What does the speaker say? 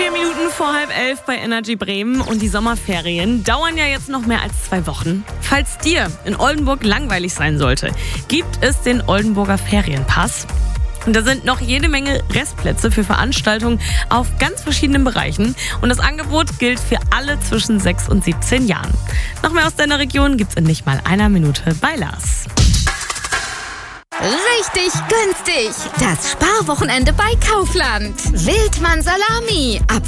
4 Minuten vor 10:30 bei Energy Bremen und die Sommerferien dauern ja jetzt noch mehr als 2 Wochen. Falls dir in Oldenburg langweilig sein sollte, gibt es den Oldenburger Ferienpass. Und da sind noch jede Menge Restplätze für Veranstaltungen auf ganz verschiedenen Bereichen. Und das Angebot gilt für alle zwischen 6 und 17 Jahren. Noch mehr aus deiner Region gibt's in nicht mal einer Minute bei Lars. Richtig günstig. Das Sparwochenende bei Kaufland. Wildmann Salami. Ab